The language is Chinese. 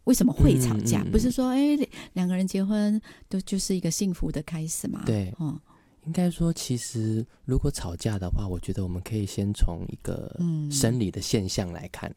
为什么会吵架？不是说两个人结婚就是一个幸福的开始嘛？ 对，应该说其实如果吵架的话，我觉得我们可以先从一个生理的现象来看。